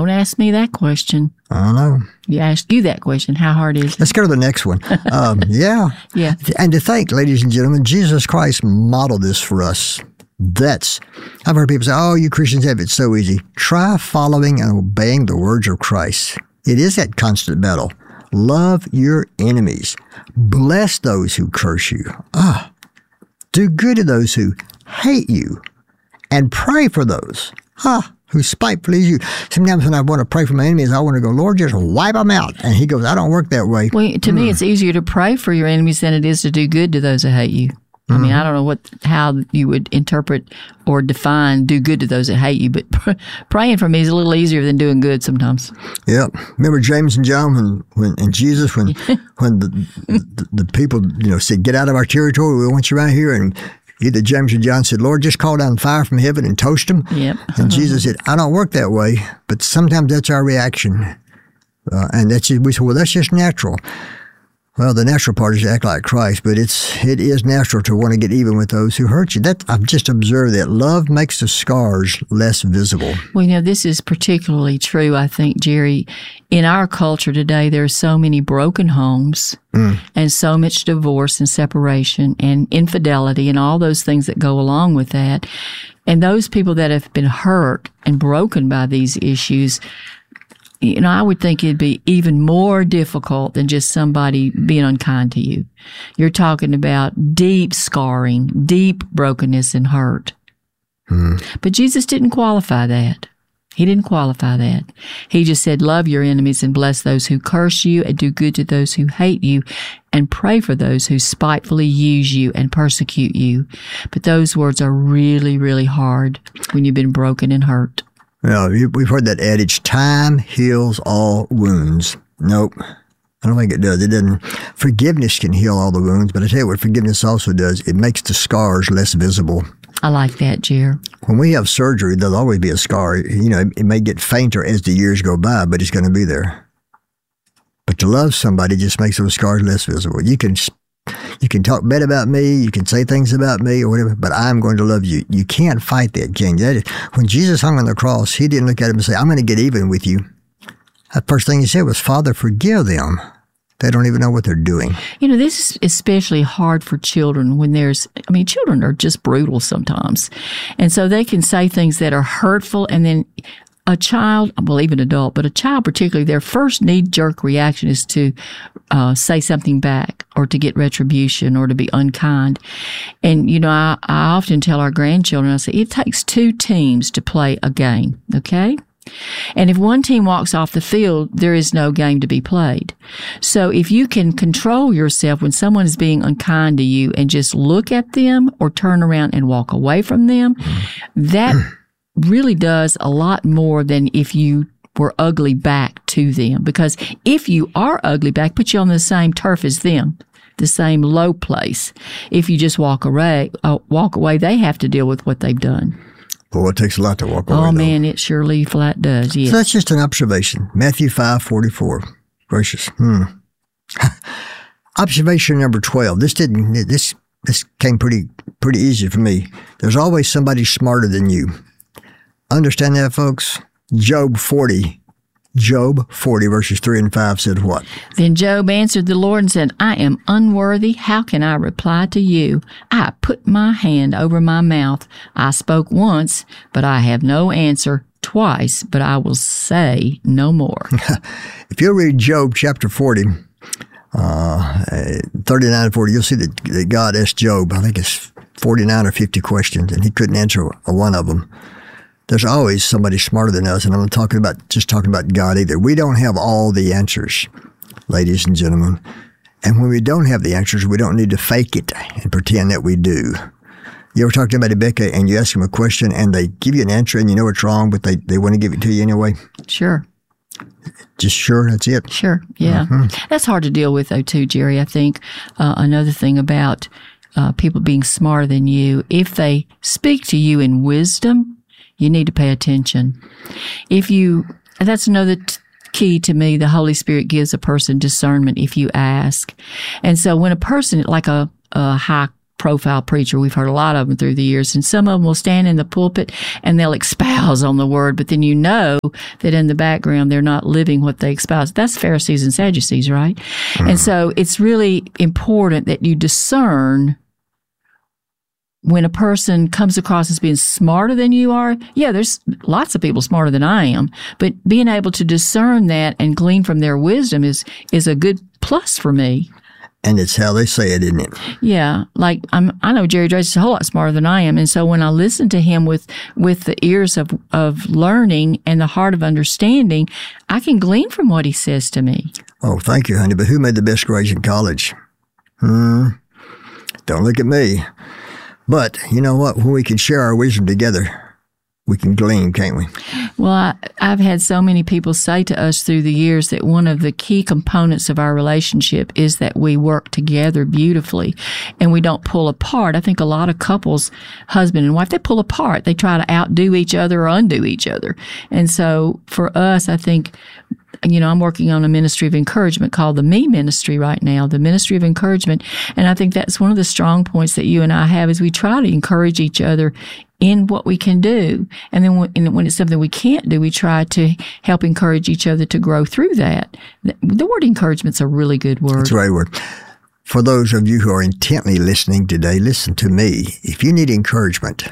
Don't ask me that question. I don't know. You asked you that question. How hard is it? Let's go to the next one. Yeah. Yeah. And to think, ladies and gentlemen, Jesus Christ modeled this for us. I've heard people say, oh, you Christians have it so easy. Try following and obeying the words of Christ. It is that constant battle. Love your enemies. Bless those who curse you. Do good to those who hate you. And pray for those who spitefully use you. Sometimes when I want to pray for my enemies, I want to go, Lord, just wipe them out. And he goes, I don't work that way. Well, to me, it's easier to pray for your enemies than it is to do good to those that hate you. I mean, I don't know how you would interpret or define do good to those that hate you, but praying for me is a little easier than doing good sometimes. Yeah. Remember James and John and Jesus when the people said, get out of our territory, we want you right here, and either James or John said, Lord, just call down fire from heaven and toast them. Yep. And Jesus said, I don't work that way, but sometimes that's our reaction. And we said, well, that's just natural. Well, the natural part is to act like Christ, but it is natural to want to get even with those who hurt you. I've just observed that love makes the scars less visible. Well, this is particularly true, I think, Jerry. In our culture today, there are so many broken homes and so much divorce and separation and infidelity and all those things that go along with that. And those people that have been hurt and broken by these issues, I would think it'd be even more difficult than just somebody being unkind to you. You're talking about deep scarring, deep brokenness and hurt. But Jesus didn't qualify that. He didn't qualify that. He just said, love your enemies and bless those who curse you and do good to those who hate you and pray for those who spitefully use you and persecute you. But those words are really, really hard when you've been broken and hurt. Well, we've heard that adage, time heals all wounds. Nope. I don't think it does. It doesn't. Forgiveness can heal all the wounds, but I tell you what forgiveness also does. It makes the scars less visible. I like that, Jer. When we have surgery, there'll always be a scar. It may get fainter as the years go by, but it's going to be there. But to love somebody just makes those scars less visible. You can talk bad about me, you can say things about me or whatever, but I'm going to love you. You can't fight that, can you? When Jesus hung on the cross, he didn't look at him and say, I'm going to get even with you. The first thing he said was, Father, forgive them. They don't even know what they're doing. This is especially hard for children when children are just brutal sometimes. And so they can say things that are hurtful, and then a child, well, even adult, but a child particularly, their first knee-jerk reaction is to say something back or to get retribution or to be unkind. And, I often tell our grandchildren, I say, it takes two teams to play a game, okay? And if one team walks off the field, there is no game to be played. So if you can control yourself when someone is being unkind to you and just look at them or turn around and walk away from them, that really does a lot more than if you were ugly back to them. Because if you are ugly back, put you on the same turf as them, the same low place. If you just walk away, they have to deal with what they've done. Well, it takes a lot to walk away. Oh, man, it surely flat does, yes. So that's just an observation. Matthew 5:44. Gracious. Observation number 12. This came pretty easy for me. There's always somebody smarter than you. Understand that, folks? Job 40 verses 3 and 5 said what? Then Job answered the Lord and said, I am unworthy. How can I reply to you? I put my hand over my mouth. I spoke once, but I have no answer. Twice, but I will say no more. If you'll read Job chapter 40, 39 and 40, you'll see that God asked Job, I think it's 49 or 50 questions, and he couldn't answer one of them. There's always somebody smarter than us, and I'm not talking about God either. We don't have all the answers, ladies and gentlemen. And when we don't have the answers, we don't need to fake it and pretend that we do. You ever talk to anybody, Becca, and you ask them a question, and they give you an answer, and you know it's wrong, but they want to give it to you anyway? Sure. Just sure, that's it? Sure, yeah. Mm-hmm. That's hard to deal with, though, too, Jerry. I think another thing about people being smarter than you, if they speak to you in wisdom, you need to pay attention. That's another key to me. The Holy Spirit gives a person discernment if you ask. And so when a person, like a high profile preacher. We've heard a lot of them through the years, and some of them will stand in the pulpit and they'll espouse on the word, but then you know that in the background they're not living what they espouse. That's Pharisees and Sadducees, right? And so it's really important that you discern when a person comes across as being smarter than you are. Yeah, there's lots of people smarter than I am, but being able to discern that and glean from their wisdom is a good plus for me. And it's how they say it, isn't it? Yeah, like I know Jerry Drace is a whole lot smarter than I am, and so when I listen to him with the ears of learning and the heart of understanding, I can glean from what he says to me. Oh, thank you, honey. But who made the best grades in college? Don't look at me. But you know what? When we can share our wisdom together, we can glean, can't we? Well, I've had so many people say to us through the years that one of the key components of our relationship is that we work together beautifully and we don't pull apart. I think a lot of couples, husband and wife, they pull apart. They try to outdo each other or undo each other. And so for us, I think, I'm working on a ministry of encouragement called the Me Ministry right now, the Ministry of Encouragement. And I think that's one of the strong points that you and I have is we try to encourage each other in what we can do. And then when it's something we can't do, we try to help encourage each other to grow through that. The word encouragement's a really good word. That's a right word. For those of you who are intently listening today, listen to me. If you need encouragement,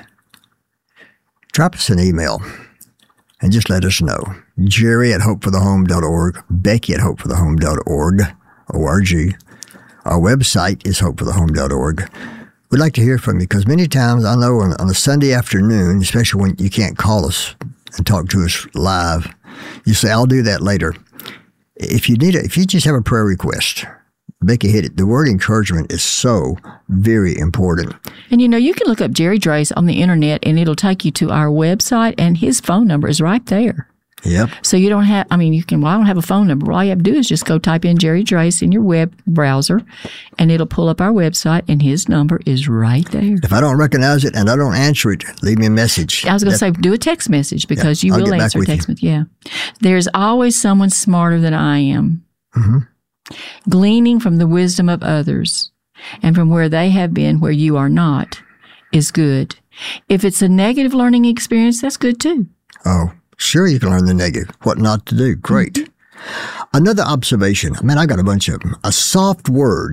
drop us an email and just let us know. Jerry@hopeforthehome.org, Becky@hopeforthehome.org, O-R-G. Our website is hopeforthehome.org. We'd like to hear from you because many times I know on a Sunday afternoon, especially when you can't call us and talk to us live, you say, I'll do that later. If you just have a prayer request, Becky hit it. The word encouragement is so very important. And you can look up Jerry Drace on the internet and it'll take you to our website and his phone number is right there. Yep. So you don't have, I don't have a phone number. All you have to do is just go type in Jerry Drace in your web browser and it'll pull up our website and his number is right there. If I don't recognize it and I don't answer it, leave me a message. I was going to say, do a text message because you will answer a text message. Yeah. There's always someone smarter than I am. Mm-hmm. Gleaning from the wisdom of others and from where they have been where you are not is good. If it's a negative learning experience, that's good too. Oh, sure you can learn the negative. What not to do. Great. Mm-hmm. Another observation. I got a bunch of them. A soft word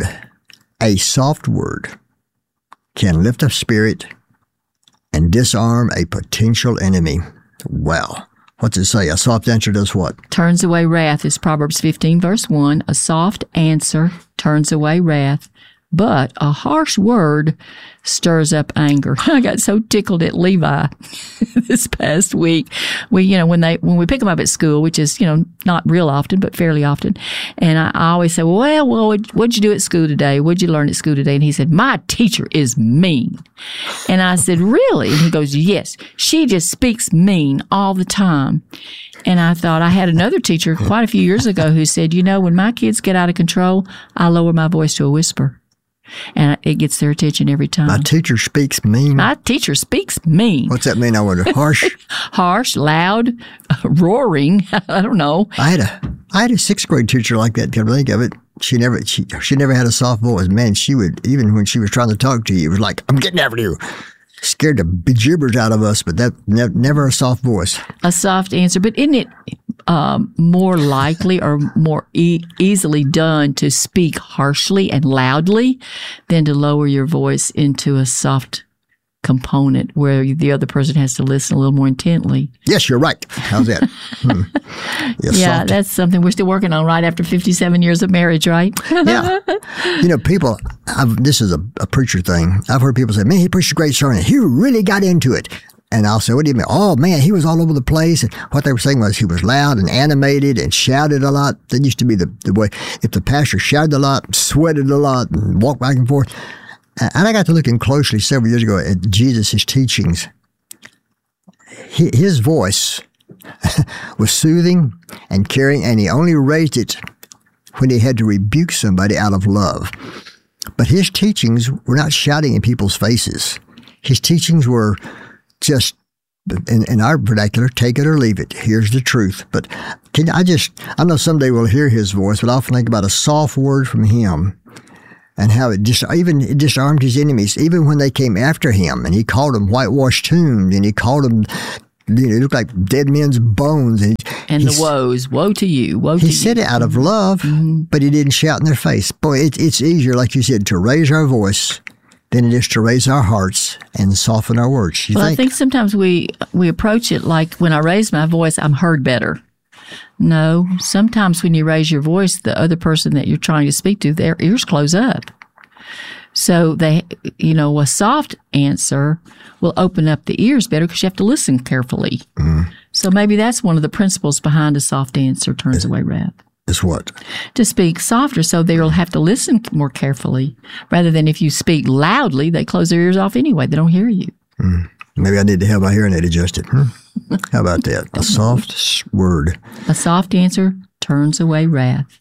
can lift a spirit and disarm a potential enemy. Wow. What's it say? A soft answer does what? Turns away wrath is Proverbs 15, verse 1. A soft answer turns away wrath, but a harsh word stirs up anger. I got so tickled at Levi this past week. When we pick him up at school, which is, not real often, but fairly often. And I always say, well, what'd you do at school today? What'd you learn at school today? And he said, my teacher is mean. And I said, really? And he goes, yes, she just speaks mean all the time. And I thought I had another teacher quite a few years ago who said, when my kids get out of control, I lower my voice to a whisper. And it gets their attention every time. My teacher speaks mean. My teacher speaks mean. What's that mean? I wonder. Harsh? Harsh, loud, roaring. I don't know. I had a sixth grade teacher like that. Come to think of it, she never had a soft voice. Man, she would, even when she was trying to talk to you, it was like, I'm getting after you. Scared the bejibbers out of us, but that never a soft voice. A soft answer, but isn't it more likely or more easily done to speak harshly and loudly than to lower your voice into a soft component where the other person has to listen a little more intently? Yes, you're right. How's that? Yeah, that's something we're still working on right after 57 years of marriage, right? Yeah. People, this is a preacher thing. I've heard people say, man, he preached a great sermon. He really got into it. And I'll say, what do you mean? Oh, man, he was all over the place. And what they were saying was he was loud and animated and shouted a lot. That used to be the way. If the pastor shouted a lot, sweated a lot, and walked back and forth. And I got to looking closely several years ago at Jesus' teachings. His voice was soothing and caring, and he only raised it when he had to rebuke somebody out of love. But his teachings were not shouting in people's faces. His teachings were just, in our vernacular, take it or leave it. Here's the truth. But I know someday we'll hear his voice, but I often think about a soft word from him and how it disarmed his enemies, even when they came after him, and he called them whitewashed tombs, and he called them, it looked like dead men's bones. And the woes, woe to you, woe to you. He said it out of love, but he didn't shout in their face. Boy, it's easier, like you said, to raise our voice than it is to raise our hearts and soften our words. I think sometimes we approach it like, when I raise my voice, I'm heard better. No, sometimes when you raise your voice, the other person that you're trying to speak to, their ears close up. So a soft answer will open up the ears better because you have to listen carefully. So maybe that's one of the principles behind a soft answer turns away wrath. Is what? To speak softer so they'll have to listen more carefully, rather than if you speak loudly, they close their ears off anyway. They don't hear you. Maybe I need to have my hearing aid adjusted. How about that? A soft word. A soft answer turns away wrath.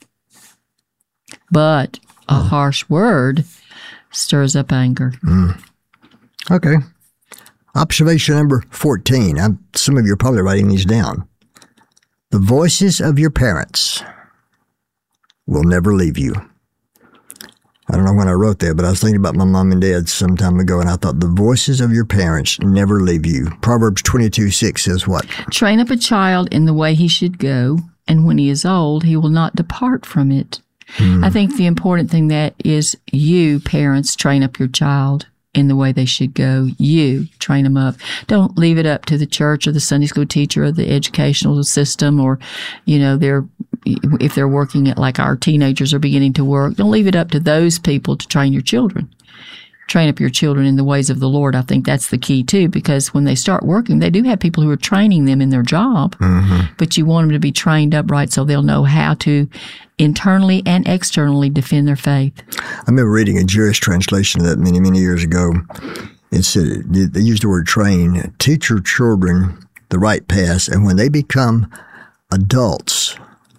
But a harsh word stirs up anger. Okay. Observation number 14. Some of you are probably writing these down. The voices of your parents will never leave you. I don't know when I wrote that, but I was thinking about my mom and dad some time ago, and I thought the voices of your parents never leave you. Proverbs 22:6 says what? Train up a child in the way he should go, and when he is old, he will not depart from it. I think the important thing that is you, parents, train up your child in the way they should go. You train them up. Don't leave it up to the church or the Sunday school teacher or the educational system, or, if they're working at, like our teenagers are beginning to work, don't leave it up to those people to train your children. Train up your children in the ways of the Lord. I think that's the key too, because when they start working, they do have people who are training them in their job, but you want them to be trained up right so they'll know how to internally and externally defend their faith. I remember reading a Jewish translation of that many, many years ago. It said, they used the word train, teach your children the right path, and when they become adults,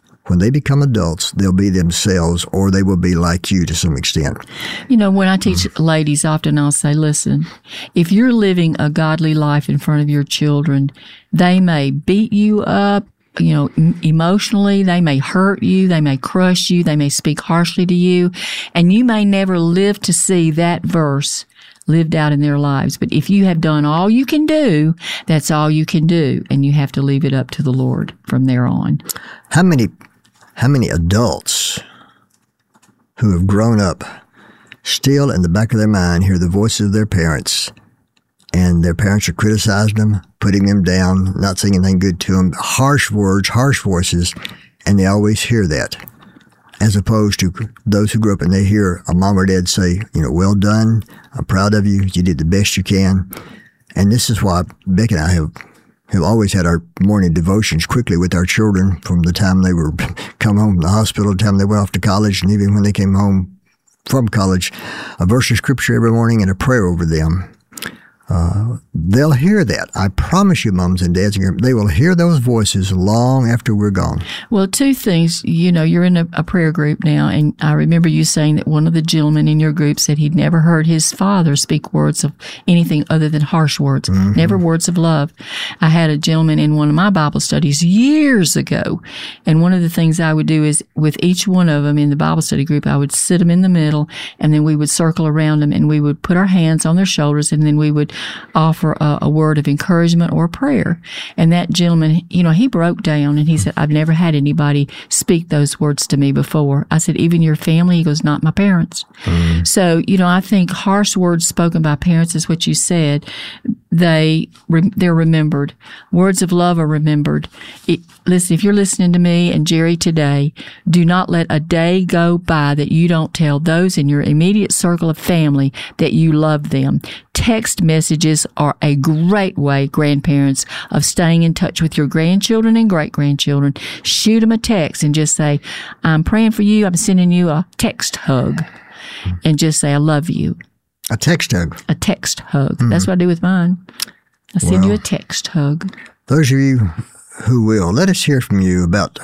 they'll be themselves, or they will be like you to some extent. When I teach ladies, often I'll say, listen, if you're living a godly life in front of your children, they may beat you up, emotionally, they may hurt you, they may crush you, they may speak harshly to you, and you may never live to see that verse lived out in their lives. But if you have done all you can do, that's all you can do, and you have to leave it up to the Lord from there on. How many adults who have grown up still in the back of their mind hear the voices of their parents, and their parents are criticizing them, putting them down, not saying anything good to them, harsh words, harsh voices, and they always hear that, as opposed to those who grew up and they hear a mom or dad say, well done, I'm proud of you, you did the best you can. And this is why Becky and I have always had our morning devotions quickly with our children from the time they were come home from the hospital, the time they went off to college, and even when they came home from college, a verse of scripture every morning and a prayer over them. They'll hear that. I promise you, moms and dads, they will hear those voices long after we're gone. Well, two things. You're in a prayer group now, and I remember you saying that one of the gentlemen in your group said he'd never heard his father speak words of anything other than harsh words, never words of love. I had a gentleman in one of my Bible studies years ago, and one of the things I would do is with each one of them in the Bible study group, I would sit them in the middle, and then we would circle around them, and we would put our hands on their shoulders, and then we would offer a word of encouragement or prayer. And that gentleman, he broke down and he said, I've never had anybody speak those words to me before. I said, even your family? He goes, not my parents. So, I think harsh words spoken by parents is what you said. They're remembered. Words of love are remembered. Listen, if you're listening to me and Jerry today, do not let a day go by that you don't tell those in your immediate circle of family that you love them. Text messages are a great way, grandparents, of staying in touch with your grandchildren and great-grandchildren. Shoot them a text and just say, I'm praying for you. I'm sending you a text hug. And just say, I love you. A text hug. A text hug. That's what I do with mine. I send you a text hug. Those of you who will, let us hear from you about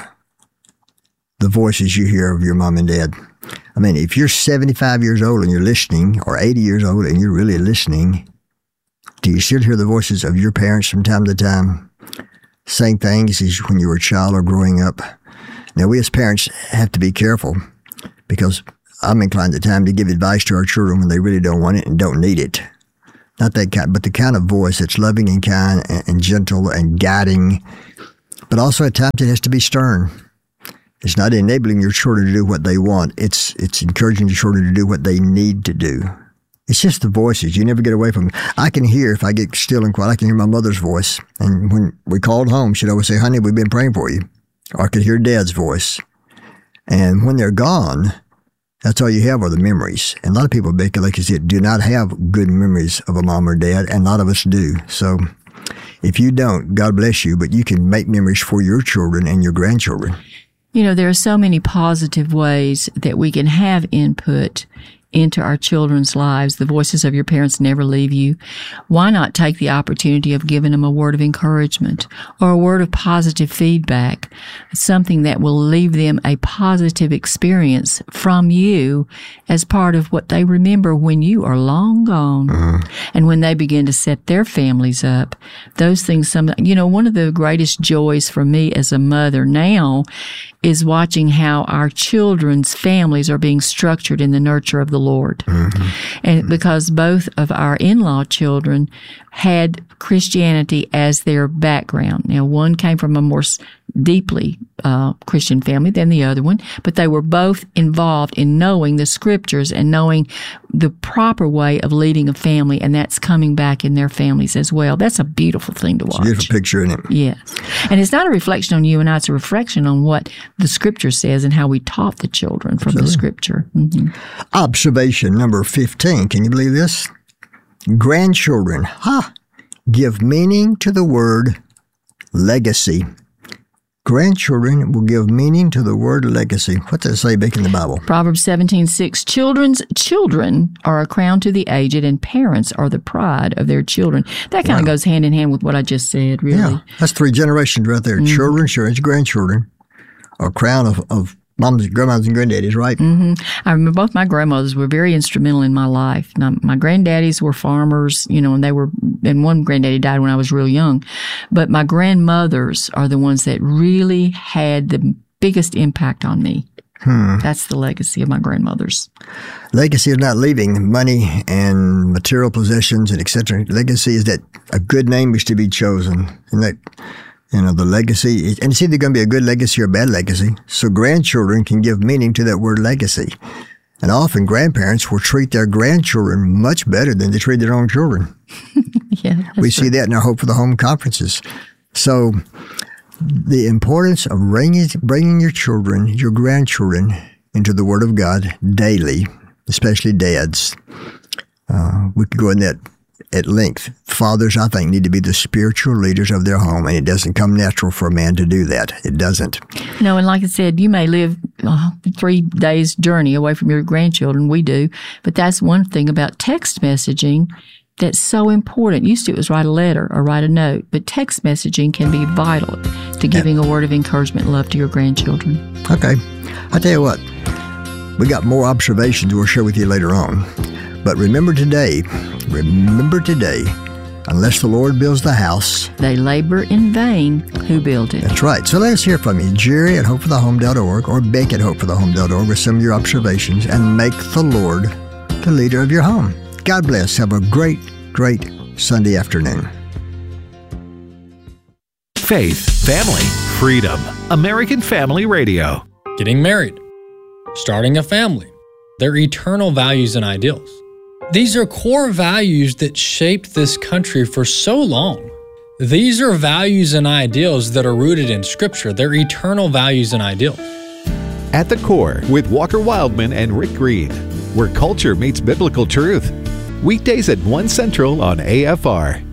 the voices you hear of your mom and dad. I mean, if you're 75 years old and you're listening, or 80 years old and you're really listening, do you still hear the voices of your parents from time to time saying things as when you were a child or growing up? Now, we as parents have to be careful, because I'm inclined at times to give advice to our children when they really don't want it and don't need it. Not that kind, but the kind of voice that's loving and kind and gentle and guiding, but also at times it has to be stern. It's not enabling your children to do what they want. It's encouraging your children to do what they need to do. It's just the voices. You never get away from them. I can hear, if I get still and quiet, I can hear my mother's voice. And when we called home, she'd always say, honey, we've been praying for you. Or I could hear Dad's voice. And when they're gone, that's all you have are the memories. And a lot of people, Becky, like you said, do not have good memories of a mom or dad, and a lot of us do. So if you don't, God bless you, but you can make memories for your children and your grandchildren. You know, there are so many positive ways that we can have input into our children's lives. The voices of your parents never leave you. Why not take the opportunity of giving them a word of encouragement or a word of positive feedback, something that will leave them a positive experience from you as part of what they remember when you are long gone. And when they begin to set their families up, those things, one of the greatest joys for me as a mother now is watching how our children's families are being structured in the nurture of the Lord. And because both of our in-law children had Christianity as their background. Now, one came from a more deeply Christian family than the other one, but they were both involved in knowing the scriptures and knowing the proper way of leading a family, and that's coming back in their families as well. That's a beautiful thing to watch. It's a beautiful picture, isn't it? Yes. And it's not a reflection on you and I, it's a reflection on what the scripture says and how we taught the children from the scripture. Observation number 15. Can you believe this? Grandchildren, give meaning to the word legacy. Grandchildren will give meaning to the word legacy. What's that say back in the Bible? Proverbs 17:6. Children's children are a crown to the aged, and parents are the pride of their children. That kind of goes hand in hand with what I just said, really. Yeah, that's 3 generations right there. Children, grandchildren, a crown of moms, grandmas, and granddaddies, right? I remember both my grandmothers were very instrumental in my life. Now, my granddaddies were farmers, and one granddaddy died when I was real young. But my grandmothers are the ones that really had the biggest impact on me. That's the legacy of my grandmothers. Legacy is not leaving money and material possessions and etc. Legacy is that a good name is to be chosen. And that, the legacy, and it's either going to be a good legacy or a bad legacy. So grandchildren can give meaning to that word legacy. And often grandparents will treat their grandchildren much better than they treat their own children. We see that in our Hope for the Home conferences. So the importance of bringing your children, your grandchildren, into the Word of God daily, especially dads. We could go in that at length. Fathers, I think, need to be the spiritual leaders of their home, and it doesn't come natural for a man to do that. It doesn't. No, and like I said, you may live 3 days' journey away from your grandchildren. We do. But that's one thing about text messaging that's so important. Used to, it was write a letter or write a note, but text messaging can be vital to giving a word of encouragement and love to your grandchildren. Okay. I tell you what, we got more observations we'll share with you later on. But remember today, unless the Lord builds the house, they labor in vain who build it. That's right. So let's hear from you, Jerry at hopeforthehome.org or Beck at hopeforthehome.org with some of your observations, and make the Lord the leader of your home. God bless. Have a great, great Sunday afternoon. Faith, family, freedom. American Family Radio. Getting married, starting a family, their eternal values and ideals. These are core values that shaped this country for so long. These are values and ideals that are rooted in Scripture. They're eternal values and ideals. At the Core with Walker Wildman and Rick Green, where culture meets biblical truth. Weekdays at 1 Central on AFR.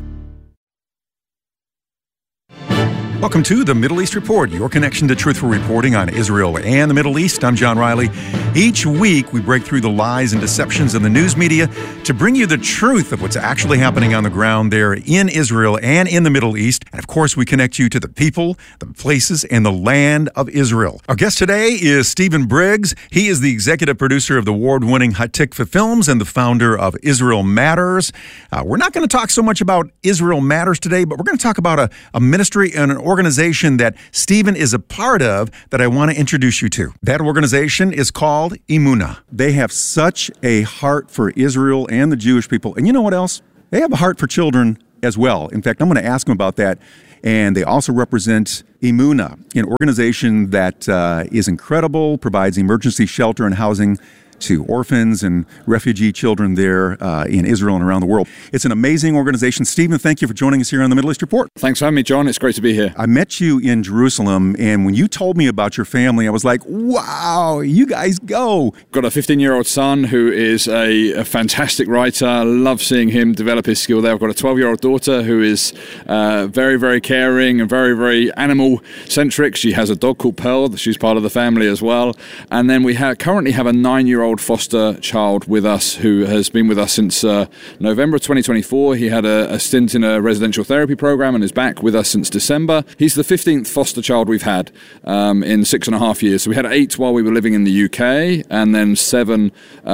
Welcome to the Middle East Report, your connection to truthful reporting on Israel and the Middle East. I'm John Riley. Each week, we break through the lies and deceptions of the news media to bring you the truth of what's actually happening on the ground there in Israel and in the Middle East. And of course, we connect you to the people, the places, and the land of Israel. Our guest today is Stephen Briggs. He is the executive producer of the award-winning Hatikva Films and the founder of Israel Matters. We're not going to talk so much about Israel Matters today, but we're going to talk about a ministry and an organization that Stephen is a part of that I want to introduce you to. That organization is called Emunah. They have such a heart for Israel and the Jewish people. And you know what else? They have a heart for children as well. In fact, I'm going to ask them about that. And they also represent Emunah, an organization that is incredible, provides emergency shelter and housing to orphans and refugee children there in Israel and around the world. It's an amazing organization. Stephen, thank you for joining us here on the Middle East Report. Thanks for having me, John. It's great to be here. I met you in Jerusalem, and when you told me about your family, I was like, wow, you guys go. Got a 15-year-old son who is a fantastic writer. I love seeing him develop his skill there. I've got a 12-year-old daughter who is very, very caring and very, very animal-centric. She has a dog called Pearl. She's part of the family as well. And then we currently have a 9-year-old foster child with us who has been with us since November 2024. He had a stint in a residential therapy program and is back with us since December. He's the 15th foster child we've had in 6.5 years. So we had 8 while we were living in the UK, and then 7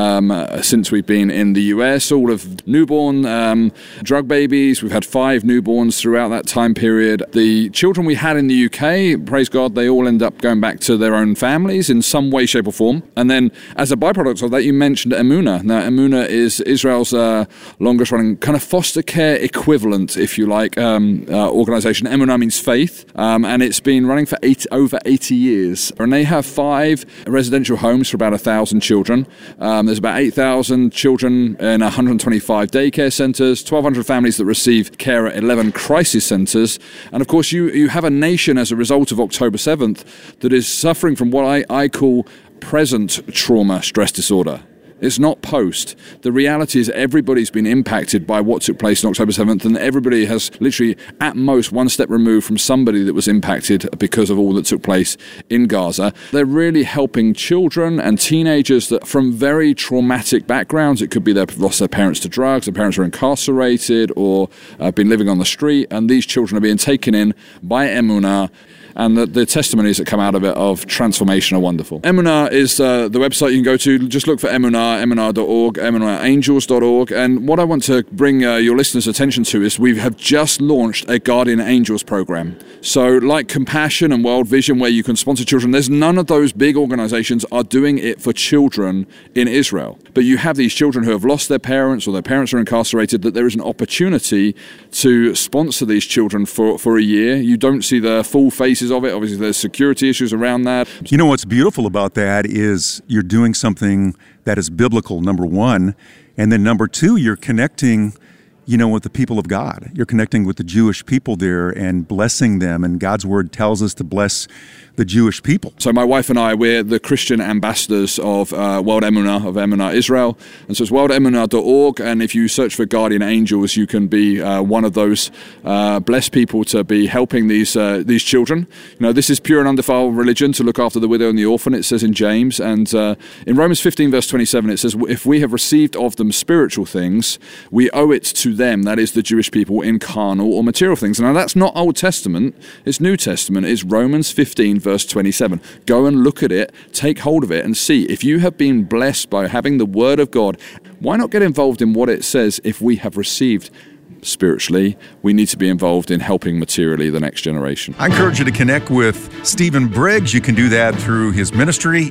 since we've been in the US, all of newborn drug babies. We've had 5 newborns throughout that time period. The children we had in the UK, praise God, they all end up going back to their own families in some way, shape or form. And then as a byproduct of that, you mentioned Emunah. Now, Emunah is Israel's longest running kind of foster care equivalent, if you like, organization. Emunah means faith, and it's been running for over 80 years. And they have 5 residential homes for about 1,000 children. There's about 8,000 children in 125 daycare centers, 1,200 families that receive care at 11 crisis centers. And of course, you have a nation as a result of October 7th that is suffering from what I call present trauma stress disorder. It's not post. The reality is everybody's been impacted by what took place on October 7th, and everybody has literally at most one step removed from somebody that was impacted because of all that took place in Gaza. They're really helping children and teenagers that from very traumatic backgrounds. It could be they've lost their parents to drugs, their parents are incarcerated or been living on the street, and these children are being taken in by Emunah. And the testimonies that come out of it of transformation are wonderful. Emunah is the website you can go to. Just look for Emunah, emunah.org, emunahangels.org. And what I want to bring your listeners' attention to is we have just launched a Guardian Angels program. So like Compassion and World Vision, where you can sponsor children, there's none of those big organizations are doing it for children in Israel. But you have these children who have lost their parents or their parents are incarcerated, that there is an opportunity to sponsor these children for a year. You don't see the full faces of it. Obviously, there's security issues around that. You know what's beautiful about that is you're doing something that is biblical, number one, and then number two, you're connecting, with the people of God. You're connecting with the Jewish people there and blessing them, and God's word tells us to bless the Jewish people. So my wife and I, we're the Christian ambassadors of World Emunah, of Emunah Israel. And so it's worldemunah.org. And if you search for Guardian Angels, you can be one of those blessed people to be helping these children. This is pure and undefiled religion, to look after the widow and the orphan, it says in James. And in Romans 15, verse 27, it says, if we have received of them spiritual things, we owe it to them, that is the Jewish people, in carnal or material things. Now that's not Old Testament, it's New Testament. It's Romans 15, verse 27. Go and look at it, take hold of it, and see if you have been blessed by having the Word of God. Why not get involved in what it says? If we have received spiritually, we need to be involved in helping materially the next generation. I encourage you to connect with Stephen Briggs. You can do that through his ministry,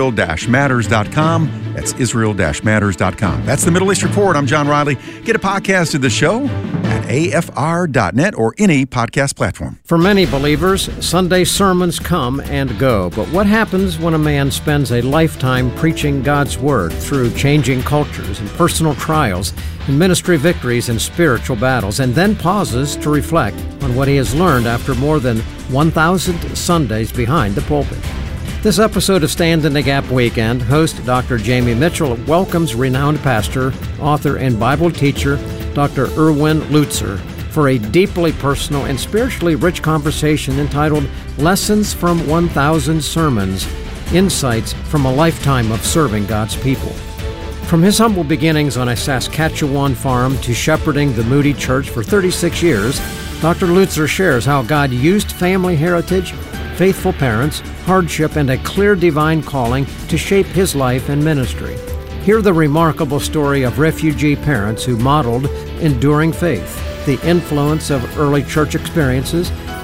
Israel-Matters.com. That's Israel-Matters.com. That's the Middle East Report. I'm John Riley. Get a podcast of the show at afr.net or any podcast platform. For many believers, Sunday sermons come and go. But what happens when a man spends a lifetime preaching God's Word through changing cultures and personal trials and ministry victories and spiritual battles, and then pauses to reflect on what he has learned after more than 1,000 Sundays behind the pulpit? This episode of Stand in the Gap Weekend, host Dr. Jamie Mitchell welcomes renowned pastor, author, and Bible teacher Dr. Erwin Lutzer for a deeply personal and spiritually rich conversation entitled Lessons from 1,000 Sermons, Insights from a Lifetime of Serving God's People. From his humble beginnings on a Saskatchewan farm to shepherding the Moody Church for 36 years, Dr. Lutzer shares how God used family heritage, faithful parents, hardship, and a clear divine calling to shape his life and ministry. Hear the remarkable story of refugee parents who modeled enduring faith, the influence of early church experiences,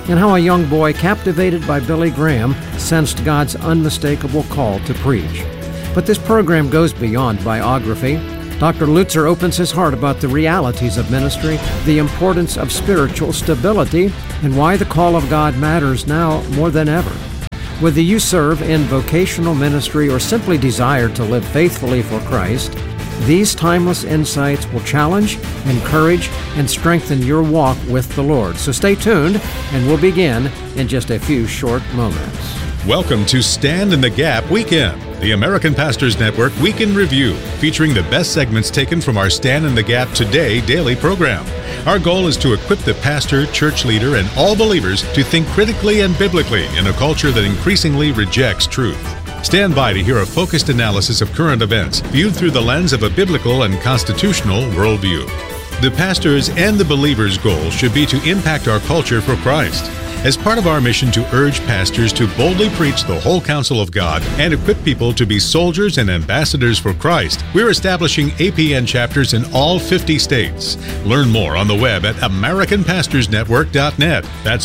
and how a young boy captivated by Billy Graham sensed God's unmistakable call to preach. But this program goes beyond biography. Dr. Lutzer opens his heart about the realities of ministry, the importance of spiritual stability, and why the call of God matters now more than ever. Whether you serve in vocational ministry or simply desire to live faithfully for Christ, these timeless insights will challenge, encourage, and strengthen your walk with the Lord. So stay tuned, and we'll begin in just a few short moments. Welcome to Stand in the Gap Weekend, the American Pastors Network Week in Review, featuring the best segments taken from our Stand in the Gap Today daily program. Our goal is to equip the pastor, church leader, and all believers to think critically and biblically in a culture that increasingly rejects truth. Stand by to hear a focused analysis of current events viewed through the lens of a biblical and constitutional worldview. The pastor's and the believer's goal should be to impact our culture for Christ. As part of our mission to urge pastors to boldly preach the whole counsel of God and equip people to be soldiers and ambassadors for Christ, we're establishing APN chapters in all 50 states. Learn more on the web at AmericanPastorsNetwork.net. That's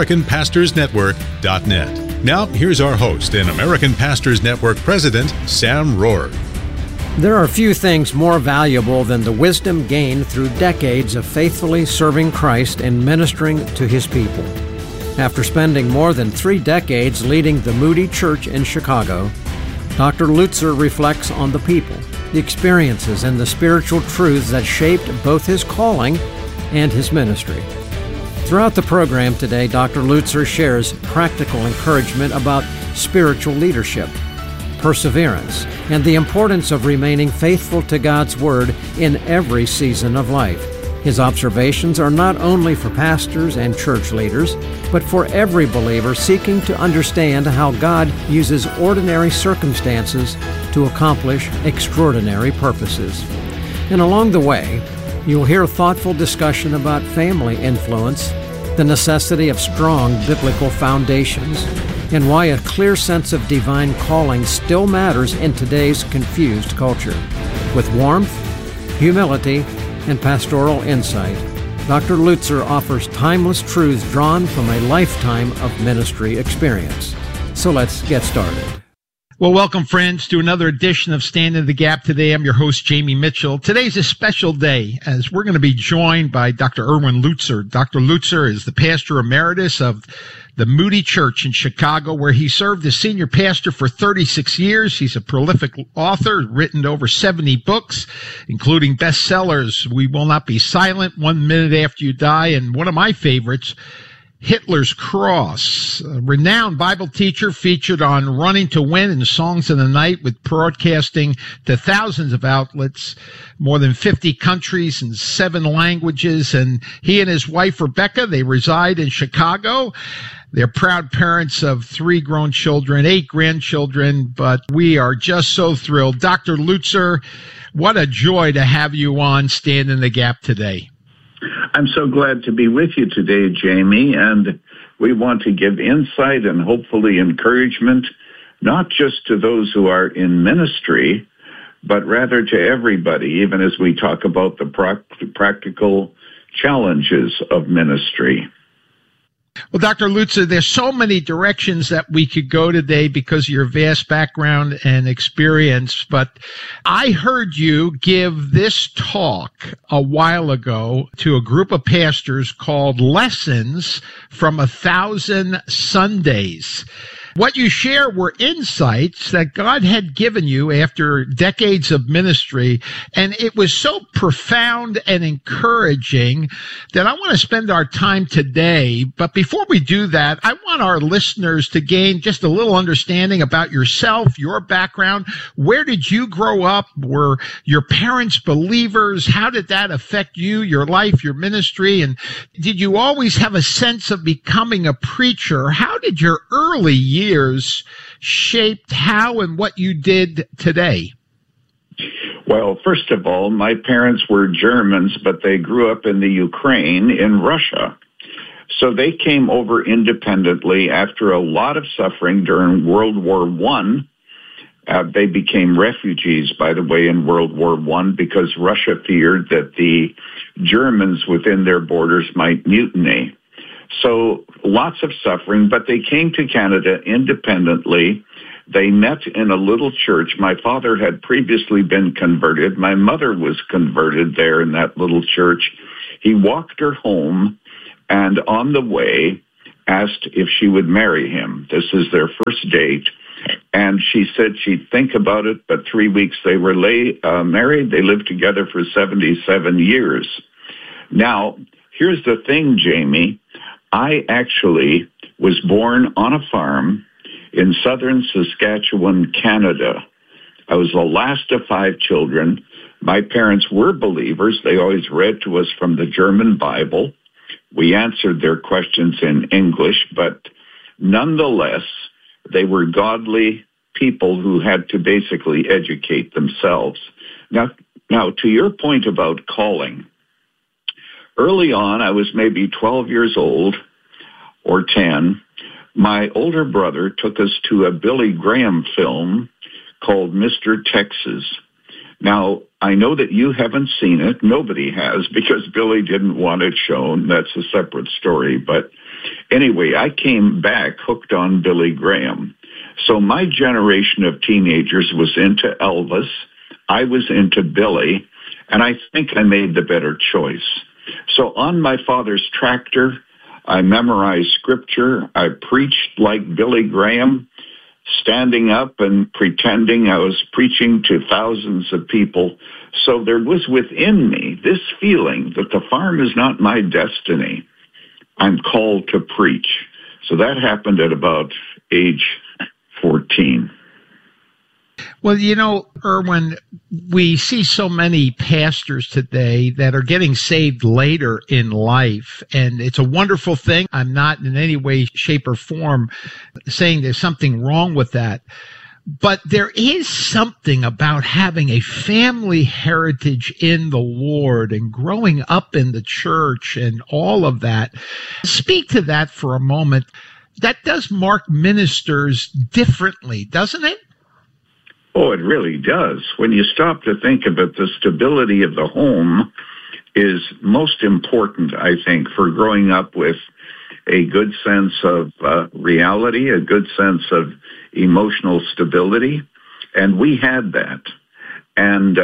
AmericanPastorsNetwork.net. Now, here's our host and American Pastors Network President, Sam Rohr. There are few things more valuable than the wisdom gained through decades of faithfully serving Christ and ministering to His people. After spending more than 3 decades leading the Moody Church in Chicago, Dr. Lutzer reflects on the people, the experiences, and the spiritual truths that shaped both his calling and his ministry. Throughout the program today, Dr. Lutzer shares practical encouragement about spiritual leadership, perseverance, and the importance of remaining faithful to God's Word in every season of life. His observations are not only for pastors and church leaders, but for every believer seeking to understand how God uses ordinary circumstances to accomplish extraordinary purposes. And along the way, you'll hear thoughtful discussion about family influence, the necessity of strong biblical foundations, and why a clear sense of divine calling still matters in today's confused culture. With warmth, humility, and pastoral insight, Dr. Lutzer offers timeless truths drawn from a lifetime of ministry experience. So let's get started. Well, welcome, friends, to another edition of Stand in the Gap. Today, I'm your host, Jamie Mitchell. Today's a special day as we're going to be joined by Dr. Erwin Lutzer. Dr. Lutzer is the pastor emeritus of the Moody Church in Chicago, where he served as senior pastor for 36 years. He's a prolific author, written over 70 books, including bestsellers, We Will Not Be Silent, 1 Minute After You Die, and one of my favorites, Hitler's Cross. A renowned Bible teacher, featured on Running to Win and Songs in the Night, with broadcasting to thousands of outlets, more than 50 countries and 7 languages. And he and his wife, Rebecca, they reside in Chicago. They're proud parents of 3 grown children, 8 grandchildren, but we are just so thrilled. Dr. Lutzer, what a joy to have you on Stand in the Gap today. I'm so glad to be with you today, Jamie, and we want to give insight and hopefully encouragement, not just to those who are in ministry, but rather to everybody, even as we talk about the practical challenges of ministry. Well, Dr. Lutzer, there's so many directions that we could go today because of your vast background and experience, but I heard you give this talk a while ago to a group of pastors called Lessons from 1,000 Sundays. What you share were insights that God had given you after decades of ministry, and it was so profound and encouraging that I want to spend our time today. But before we do that, I want our listeners to gain just a little understanding about yourself, your background. Where did you grow up? Were your parents believers? How did that affect you, your life, your ministry? And did you always have a sense of becoming a preacher? How did your early years shaped how and what you did today? Well, first of all, my parents were Germans, but they grew up in the Ukraine, in Russia. So they came over independently after a lot of suffering during World War I. They became refugees, by the way, in World War I because Russia feared that the Germans within their borders might mutiny. So lots of suffering, but they came to Canada independently. They met in a little church. My father had previously been converted. My mother was converted there in that little church. He walked her home and on the way asked if she would marry him. This is their first date. And she said she'd think about it, but 3 weeks they were married. They lived together for 77 years. Now, here's the thing, Jamie. I actually was born on a farm in southern Saskatchewan, Canada. I was the last of 5 children. My parents were believers. They always read to us from the German Bible. We answered their questions in English, but nonetheless, they were godly people who had to basically educate themselves. Now, to your point about calling, early on, I was maybe 12 years old or 10. My older brother took us to a Billy Graham film called Mr. Texas. Now, I know that you haven't seen it. Nobody has, because Billy didn't want it shown. That's a separate story. But anyway, I came back hooked on Billy Graham. So my generation of teenagers was into Elvis. I was into Billy, and I think I made the better choice. So on my father's tractor, I memorized scripture. I preached like Billy Graham, standing up and pretending I was preaching to thousands of people. So there was within me this feeling that the farm is not my destiny. I'm called to preach. So that happened at about age 14. Well, you know, Erwin, we see so many pastors today that are getting saved later in life, and it's a wonderful thing. I'm not in any way, shape, or form saying there's something wrong with that. But there is something about having a family heritage in the Lord and growing up in the church and all of that. Speak to that for a moment. That does mark ministers differently, doesn't it? Oh, it really does. When you stop to think of it, the stability of the home is most important, I think, for growing up with a good sense of reality, a good sense of emotional stability. And we had that. And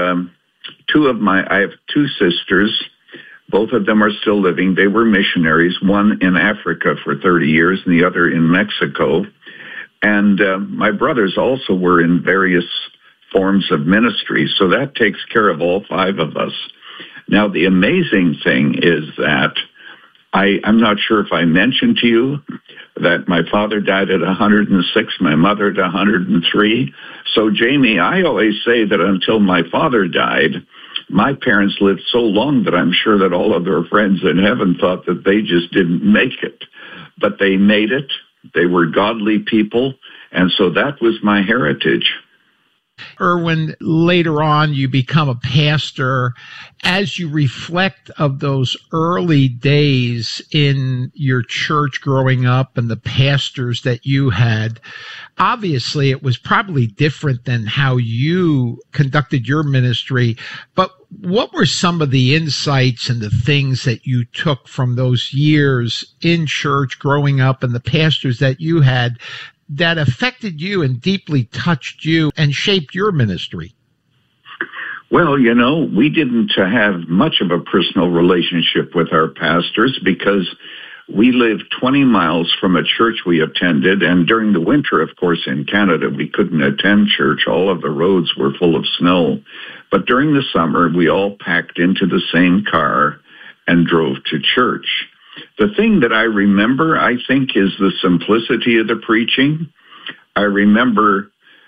I have 2 sisters. Both of them are still living. They were missionaries, one in Africa for 30 years and the other in Mexico. And my brothers also were in various forms of ministry, so that takes care of all 5 of us. Now, the amazing thing is that I'm not sure if I mentioned to you that my father died at 106, my mother at 103. So, Jamie, I always say that until my father died, my parents lived so long that I'm sure that all of their friends in heaven thought that they just didn't make it. But they made it. They were godly people, and so that was my heritage. Erwin, later on you become a pastor. As you reflect of those early days in your church growing up and the pastors that you had, obviously it was probably different than how you conducted your ministry, but what were some of the insights and the things that you took from those years in church growing up and the pastors that you had that affected you and deeply touched you and shaped your ministry? Well, you know, we didn't have much of a personal relationship with our pastors because we lived 20 miles from a church we attended. And during the winter, of course, in Canada, we couldn't attend church. All of the roads were full of snow. But during the summer, we all packed into the same car and drove to church. The thing that I remember, I think, is the simplicity of the preaching. I remember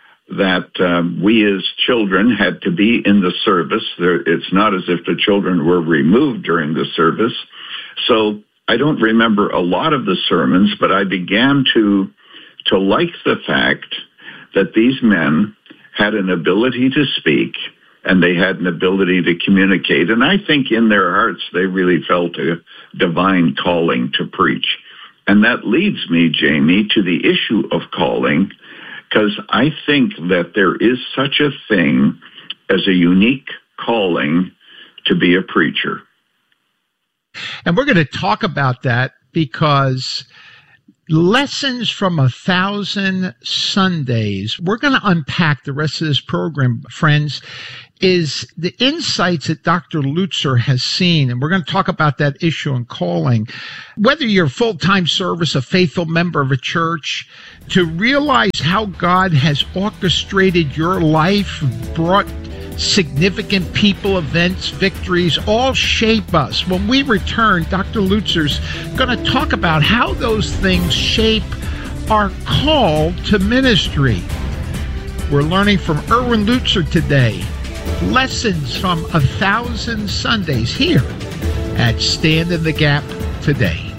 that we as children had to be in the service. It's not as if the children were removed during the service. So I don't remember a lot of the sermons, but I began to like the fact that these men had an ability to speak and they had an ability to communicate. And I think in their hearts, they really felt a divine calling to preach. And that leads me, Jamie, to the issue of calling, because I think that there is such a thing as a unique calling to be a preacher. And we're going to talk about that because Lessons from 1,000 Sundays. We're going to unpack the rest of this program, friends, is the insights that Dr. Lutzer has seen. And we're going to talk about that issue in calling. Whether you're full-time service, a faithful member of a church, to realize how God has orchestrated your life, brought significant people, events, victories, all shape us. When we return, Dr. Lutzer's going to talk about how those things shape our call to ministry. We're learning from Erwin Lutzer today. Lessons from 1,000 Sundays here at Stand in the Gap Today.